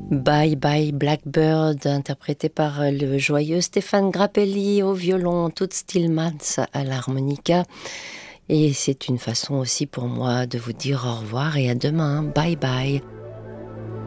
Bye Bye Blackbird, interprété par le joyeux Stéphane Grappelli au violon, Toots Thielemans à l'harmonica. Et c'est une façon aussi pour moi de vous dire au revoir et à demain. Bye bye.